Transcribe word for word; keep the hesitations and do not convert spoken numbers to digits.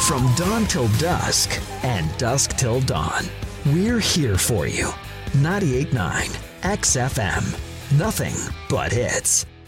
From dawn till dusk and dusk till dawn, we're here for you. ninety-eight point nine X F M. Nothing but hits.